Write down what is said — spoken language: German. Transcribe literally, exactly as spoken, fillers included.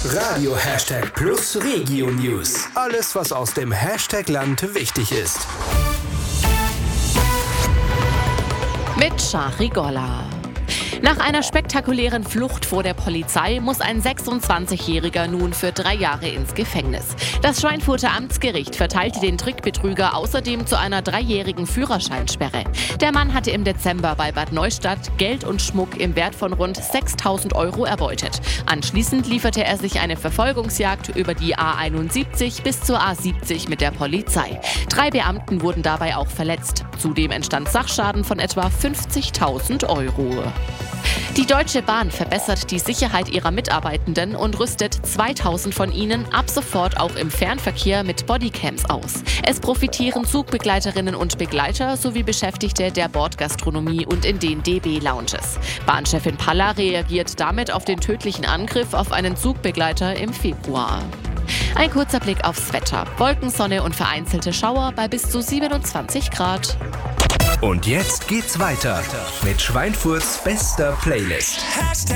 Radio Hashtag Plus Regio News. Alles, was aus dem Hashtag-Land wichtig ist. Mit Shari Golla. Nach einer spektakulären Flucht vor der Polizei muss ein sechsundzwanzigjähriger nun für drei Jahre ins Gefängnis. Das Schweinfurter Amtsgericht verteilte den Trickbetrüger außerdem zu einer dreijährigen Führerscheinsperre. Der Mann hatte im Dezember bei Bad Neustadt Geld und Schmuck im Wert von rund sechstausend Euro erbeutet. Anschließend lieferte er sich eine Verfolgungsjagd über die A einundsiebzig bis zur A siebzig mit der Polizei. Drei Beamten wurden dabei auch verletzt. Zudem entstand Sachschaden von etwa fünfzigtausend Euro. Die Deutsche Bahn verbessert die Sicherheit ihrer Mitarbeitenden und rüstet zweitausend von ihnen ab sofort auch im Fernverkehr mit Bodycams aus. Es profitieren Zugbegleiterinnen und Begleiter sowie Beschäftigte der Bordgastronomie und in den D B-Lounges. Bahnchefin Palla reagiert damit auf den tödlichen Angriff auf einen Zugbegleiter im Februar. Ein kurzer Blick aufs Wetter. Wolken, Sonne und vereinzelte Schauer bei bis zu siebenundzwanzig Grad. Und jetzt geht's weiter mit Schweinfurts bester Playlist.